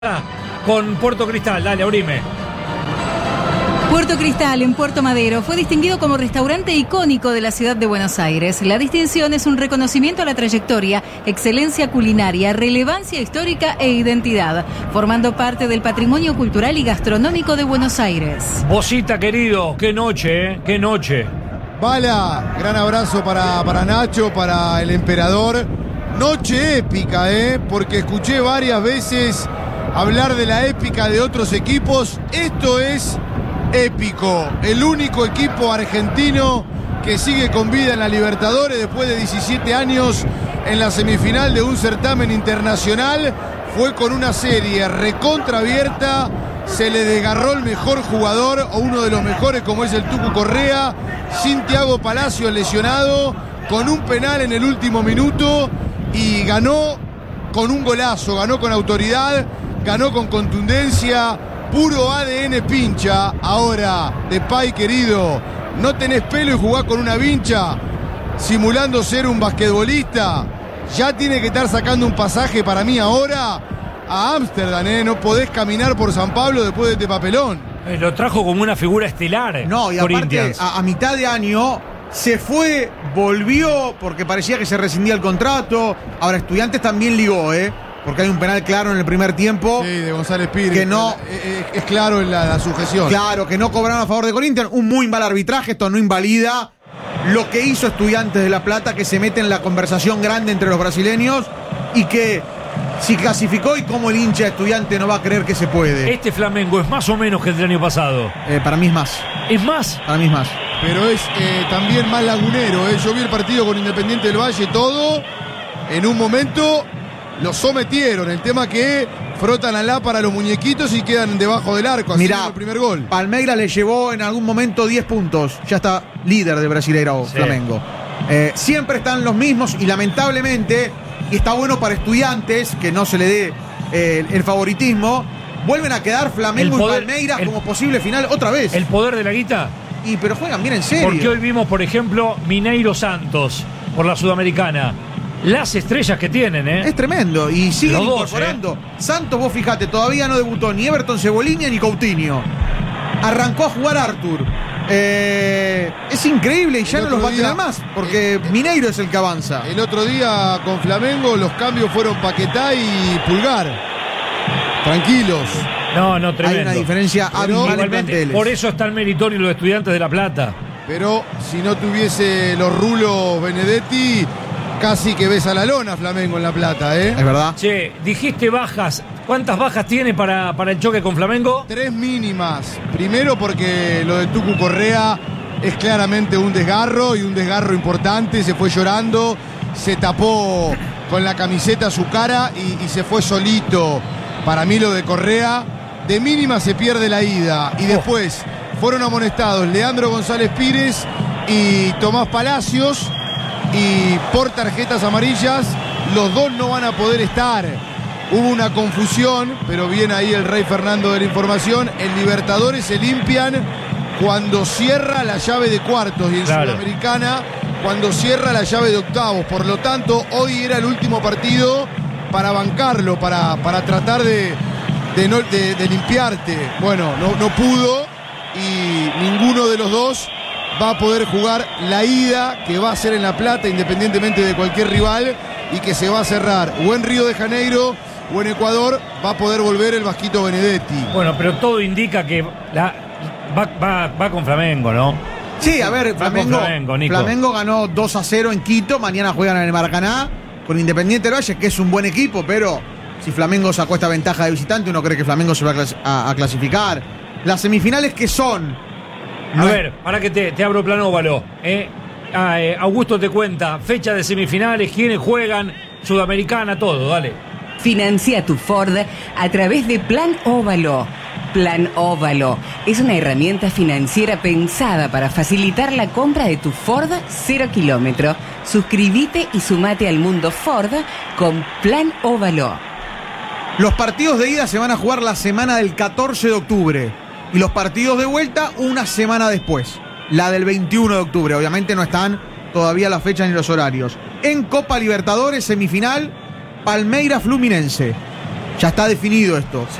Con Puerto Cristal. Dale, abrime. Puerto Cristal, en Puerto Madero, fue distinguido como restaurante icónico de la ciudad de Buenos Aires. La distinción es un reconocimiento a la trayectoria, excelencia culinaria, relevancia histórica e identidad, formando parte del patrimonio cultural y gastronómico de Buenos Aires. Bocita, querido, qué noche, ¿eh? Qué noche. Bala, gran abrazo para Nacho, para el emperador. Noche épica, porque escuché varias veces hablar de la épica de otros equipos. Esto es épico. El único equipo argentino que sigue con vida en la Libertadores después de 17 años en la semifinal de un certamen internacional. Fue con una serie recontra abierta. Se le desgarró el mejor jugador o uno de los mejores, como es el Tucu Correa, sin Thiago Palacios lesionado, con un penal en el último minuto, y ganó con un golazo, ganó con autoridad, ganó con contundencia, puro ADN pincha. Ahora, Depay, querido, no tenés pelo y jugás con una vincha, simulando ser un basquetbolista. Ya tiene que estar sacando un pasaje para mí ahora a Ámsterdam, No podés caminar por San Pablo después de este papelón. Lo trajo como una figura estelar. No, y aparte, a mitad de año se fue, volvió, porque parecía que se rescindía el contrato. Ahora, Estudiantes también ligó, porque hay un penal claro en el primer tiempo. Sí, de González Pires. Que no, es claro en la sujeción. Claro, que no cobraron a favor de Corinthians. Un muy mal arbitraje, esto no invalida lo que hizo Estudiantes de La Plata, que se mete en la conversación grande entre los brasileños y que si clasificó, y cómo el hincha Estudiante no va a creer que se puede. Este Flamengo es más o menos que el del año pasado. Para mí es más. ¿Es más? Para mí es más. Pero es también más lagunero. Yo vi el partido con Independiente del Valle, todo. En un momento lo sometieron. El tema que frotan alá para los muñequitos y quedan debajo del arco. Así Mirá, el primer gol. Palmeiras le llevó en algún momento 10 puntos. Ya está líder de Brasileirao, sí. Flamengo. Siempre están los mismos y lamentablemente, y está bueno para Estudiantes que no se le dé el favoritismo, vuelven a quedar Flamengo y Palmeiras como posible final otra vez. ¿El poder de la guita? Pero juegan bien en serio. Porque hoy vimos, por ejemplo, Mineiro Santos por la Sudamericana. Las estrellas que tienen, Es tremendo. Y siguen incorporando. Dos, Santos, vos fijate, todavía no debutó ni Everton Cebolinha ni Coutinho. Arrancó a jugar Arthur. Es increíble y ya no los va a tener más, porque Mineiro es el que avanza. El otro día con Flamengo los cambios fueron Paquetá y Pulgar. Tranquilos. No, tremendo. Hay una diferencia abismal en planteles. Por eso están meritorios los Estudiantes de La Plata. Pero si no tuviese los rulos Benedetti, casi que ves a la lona Flamengo en La Plata, Es verdad. Che, dijiste bajas. ¿Cuántas bajas tiene para el choque con Flamengo? 3 mínimas. Primero porque lo de Tucu Correa es claramente un desgarro, y un desgarro importante. Se fue llorando, se tapó con la camiseta su cara y se fue solito. Para mí lo de Correa, de mínima se pierde la ida. Y después fueron amonestados Leandro González Pires y Tomás Palacios, y por tarjetas amarillas los dos no van a poder estar. Hubo una confusión, pero viene ahí el Rey Fernando de la información. En Libertadores se limpian cuando cierra la llave de cuartos, y en Sudamericana cuando cierra la llave de octavos. Por lo tanto, hoy era el último partido para bancarlo, para tratar de limpiarte. Bueno, no pudo, y ninguno de los dos va a poder jugar la ida, que va a ser en La Plata, independientemente de cualquier rival, y que se va a cerrar o en Río de Janeiro o en Ecuador. Va a poder volver el Vasquito Benedetti. Bueno, pero todo indica que va con Flamengo, ¿no? Sí, a ver, Flamengo ganó 2-0 en Quito. Mañana juegan en el Maracaná con Independiente del Valle, que es un buen equipo, pero si Flamengo sacó esta ventaja de visitante, uno cree que Flamengo se va a clasificar. Las semifinales que son... A ver, para que te abro plan óvalo. Augusto te cuenta, fecha de semifinales, quiénes juegan, Sudamericana, todo, dale. Financia tu Ford a través de Plan Óvalo. Plan Óvalo es una herramienta financiera pensada para facilitar la compra de tu Ford 0 kilómetro. Suscríbete y sumate al mundo Ford con Plan Óvalo. Los partidos de ida se van a jugar la semana del 14 de octubre y los partidos de vuelta una semana después, la del 21 de octubre. Obviamente no están todavía las fechas ni los horarios. En Copa Libertadores, semifinal, Palmeiras Fluminense. Ya está definido esto.